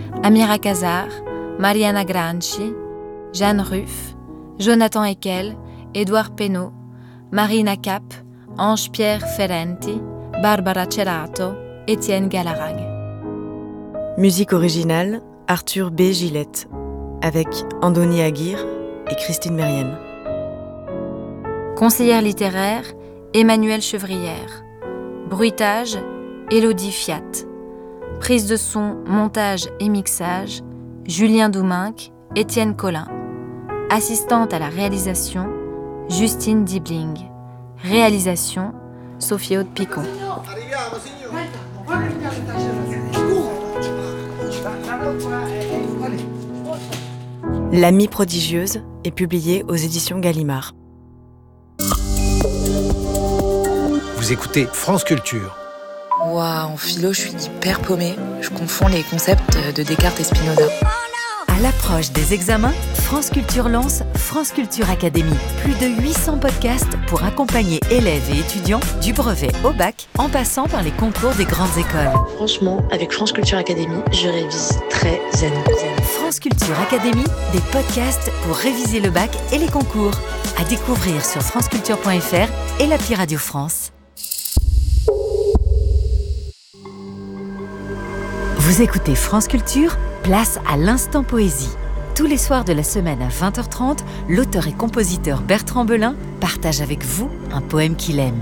Amira Kazar, Mariana Granchi, Jeanne Ruff, Jonathan Ekel, Édouard Pénaud, Marina Cap, Ange-Pierre Ferrenti, Barbara Cerato, Étienne Galarrague. Musique originale, Arthur B. Gillette, avec Andoni Aguirre et Christine Mérienne. Conseillère littéraire, Emmanuelle Chevrière. Bruitage, Élodie Fiat. Prise de son, montage et mixage, Julien Douminc, Étienne Collin. Assistante à la réalisation, Justine Dibling. Réalisation, Sophie-Aude Picon. L'Amie prodigieuse est publiée aux éditions Gallimard. Vous écoutez France Culture. Waouh, en philo, je suis hyper paumée. Je confonds les concepts de Descartes et Spinoza. À l'approche des examens, France Culture lance France Culture Academy. Plus de 800 podcasts pour accompagner élèves et étudiants du brevet au bac, en passant par les concours des grandes écoles. Franchement, avec France Culture Academy, je révise très zen. France Culture Academy, des podcasts pour réviser le bac et les concours. À découvrir sur franceculture.fr et l'appli Radio France. Vous écoutez France Culture, place à l'instant poésie. Tous les soirs de la semaine à 20h30, l'auteur et compositeur Bertrand Belin partage avec vous un poème qu'il aime.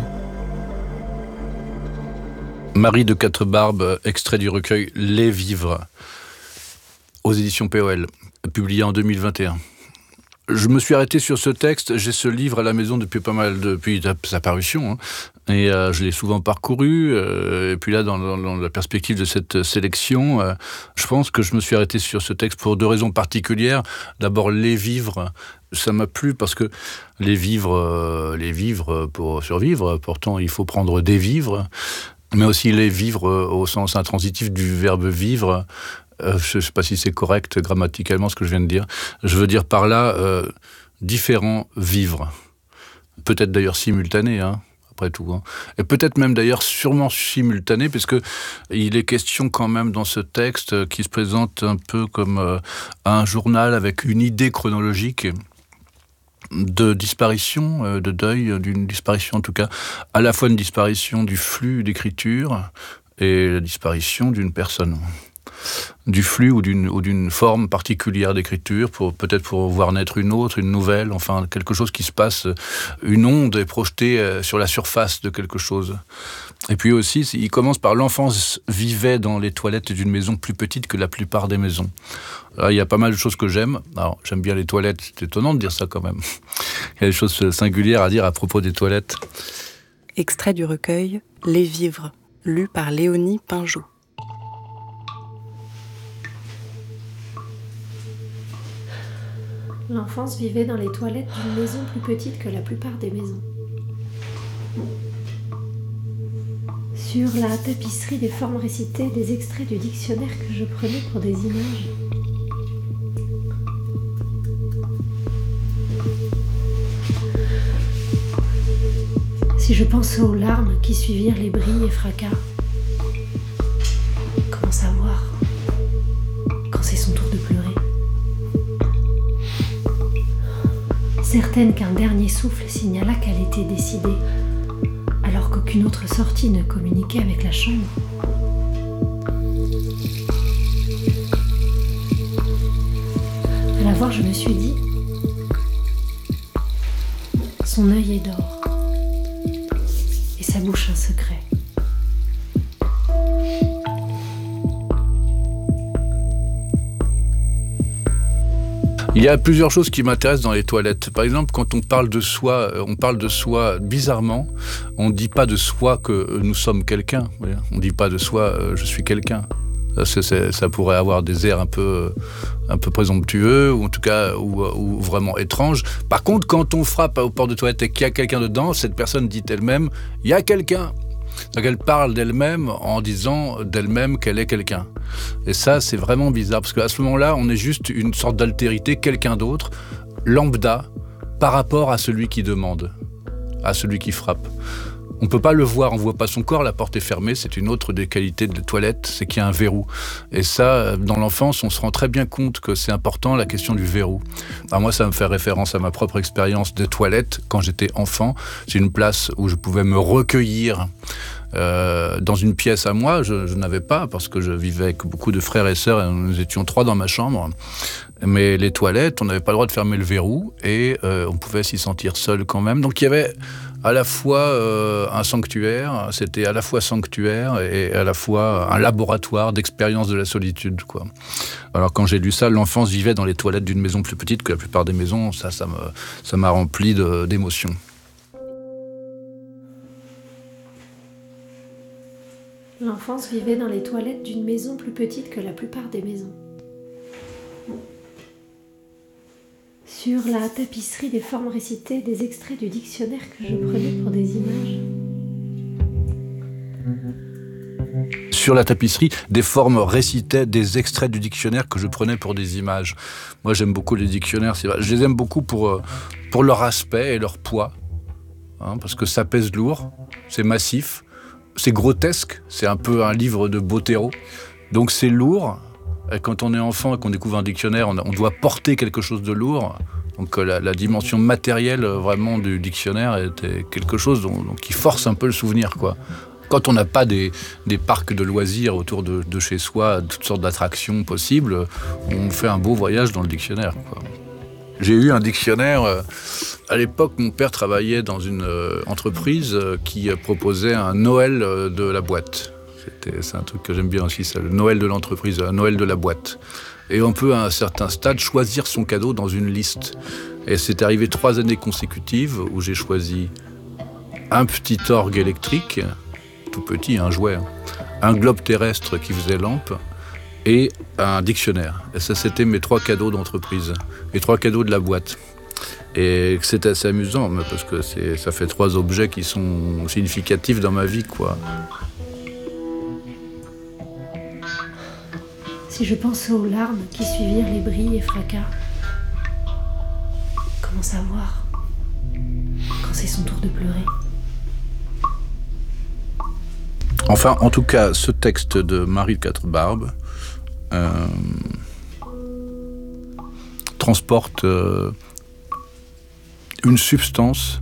Marie de Quatre-Barbes, extrait du recueil Les Vivres, aux éditions POL, publié en 2021. Je me suis arrêté sur ce texte, j'ai ce livre à la maison depuis sa parution, hein, et je l'ai souvent parcouru, et puis là, dans la perspective de cette sélection, je pense que je me suis arrêté sur ce texte pour deux raisons particulières. D'abord, les vivres, ça m'a plu parce que les vivres pour survivre, pourtant il faut prendre des vivres, mais aussi les vivres au sens intransitif du verbe vivre. Je ne sais pas si c'est correct grammaticalement ce que je viens de dire. Je veux dire par là différents vivres. Peut-être d'ailleurs simultanés, hein, après tout. Hein. Et peut-être même d'ailleurs sûrement simultanés, puisque il est question quand même dans ce texte qui se présente un peu comme un journal avec une idée chronologique de disparition, de deuil, d'une disparition en tout cas, à la fois une disparition du flux d'écriture et la disparition d'une personne. Du flux ou d'une forme particulière d'écriture, peut-être pour voir naître une autre, une nouvelle, enfin quelque chose qui se passe, une onde est projetée sur la surface de quelque chose. Et puis aussi, il commence par l'enfance vivait dans les toilettes d'une maison plus petite que la plupart des maisons. Là, il y a pas mal de choses que j'aime. Alors, j'aime bien les toilettes, c'est étonnant de dire ça quand même. Il y a des choses singulières à dire à propos des toilettes. Extrait du recueil Les Vivres, lu par Léonie Pinjot. L'enfance vivait dans les toilettes d'une maison plus petite que la plupart des maisons. Sur la tapisserie des formes récitées, des extraits du dictionnaire que je prenais pour des images. Si je pense aux larmes qui suivirent les bris et fracas, comment savoir quand c'est son tour de pleurer? Certaine qu'un dernier souffle signala qu'elle était décidée, alors qu'aucune autre sortie ne communiquait avec la chambre. À la voir, je me suis dit, son œil est d'or, et sa bouche un secret. Il y a plusieurs choses qui m'intéressent dans les toilettes. Par exemple, quand on parle de soi bizarrement. On ne dit pas de soi que nous sommes quelqu'un. On ne dit pas de soi je suis quelqu'un. Ça pourrait avoir des airs un peu présomptueux, ou en tout cas ou vraiment étranges. Par contre, quand on frappe aux portes de toilette et qu'il y a quelqu'un dedans, cette personne dit elle-même « il y a quelqu'un ». Donc elle parle d'elle-même en disant d'elle-même qu'elle est quelqu'un. Et ça, c'est vraiment bizarre, parce qu'à ce moment-là, on est juste une sorte d'altérité, quelqu'un d'autre, lambda, par rapport à celui qui demande, à celui qui frappe. On peut pas le voir, on voit pas son corps, la porte est fermée, c'est une autre des qualités de toilette, c'est qu'il y a un verrou. Et ça, dans l'enfance, on se rend très bien compte que c'est important, la question du verrou. Alors moi, ça me fait référence à ma propre expérience de toilette quand j'étais enfant. C'est une place où je pouvais me recueillir. Dans une pièce à moi, je n'avais pas, parce que je vivais avec beaucoup de frères et sœurs, et nous étions 3 dans ma chambre. Mais les toilettes, on n'avait pas le droit de fermer le verrou, et on pouvait s'y sentir seul quand même. Donc il y avait à la fois un sanctuaire, c'était à la fois sanctuaire et à la fois un laboratoire d'expérience de la solitude, quoi. Alors quand j'ai lu ça, l'enfance vivait dans les toilettes d'une maison plus petite que la plupart des maisons, ça m'a rempli d'émotions. L'enfance vivait dans les toilettes d'une maison plus petite que la plupart des maisons. Sur la tapisserie des formes récitées, des extraits du dictionnaire que je prenais pour des images. Sur la tapisserie, des formes récitaient des extraits du dictionnaire que je prenais pour des images. Moi, j'aime beaucoup les dictionnaires. Je les aime beaucoup pour leur aspect et leur poids, parce que ça pèse lourd, c'est massif. C'est grotesque, c'est un peu un livre de Bottero. Donc c'est lourd. Et quand on est enfant et qu'on découvre un dictionnaire, on doit porter quelque chose de lourd. Donc la dimension matérielle vraiment du dictionnaire était quelque chose qui force un peu le souvenir, quoi. Quand on n'a pas des parcs de loisirs autour de chez soi, toutes sortes d'attractions possibles, on fait un beau voyage dans le dictionnaire, quoi. J'ai eu un dictionnaire. À l'époque, mon père travaillait dans une entreprise qui proposait un Noël de la boîte. C'est un truc que j'aime bien aussi, ça, le Noël de l'entreprise, un Noël de la boîte. Et on peut, à un certain stade, choisir son cadeau dans une liste. Et c'est arrivé 3 années consécutives où j'ai choisi un petit orgue électrique, tout petit, un jouet, un globe terrestre qui faisait lampe, et un dictionnaire. Et ça, c'était mes 3 cadeaux d'entreprise, les 3 cadeaux de la boîte. Et c'est assez amusant, parce que ça fait 3 objets qui sont significatifs dans ma vie, quoi. Si je pense aux larmes qui suivirent les bris et fracas, comment savoir quand c'est son tour de pleurer? Enfin, en tout cas, ce texte de Marie de Quatre-Barbes transporte une substance,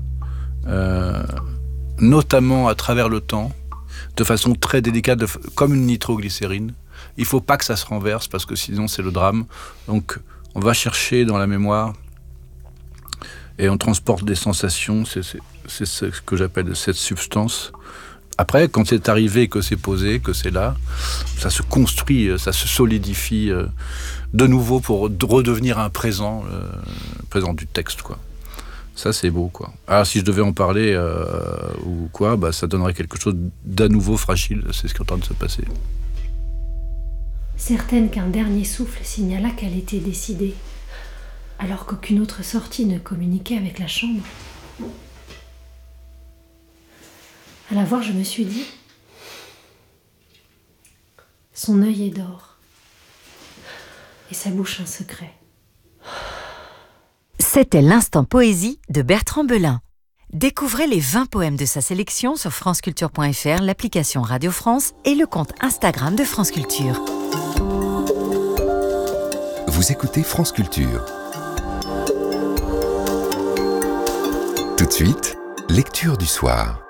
notamment à travers le temps, de façon très délicate, comme une nitroglycérine. Il ne faut pas que ça se renverse, parce que sinon c'est le drame. Donc on va chercher dans la mémoire et on transporte des sensations, c'est ce que j'appelle cette substance. Après, quand c'est arrivé, que c'est posé, que c'est là, ça se construit, ça se solidifie de nouveau pour redevenir un présent, présent du texte, quoi. Ça, c'est beau, quoi. Alors, si je devais en parler ou quoi, ça donnerait quelque chose d'à nouveau fragile. C'est ce qui est en train de se passer. Certaine qu'un dernier souffle signala qu'elle était décidée, alors qu'aucune autre sortie ne communiquait avec la chambre. À la voir, je me suis dit, son œil est d'or, et sa bouche un secret. C'était l'instant poésie de Bertrand Belin. Découvrez les 20 poèmes de sa sélection sur franceculture.fr, l'application Radio France et le compte Instagram de France Culture. Vous écoutez France Culture. Tout de suite, lecture du soir.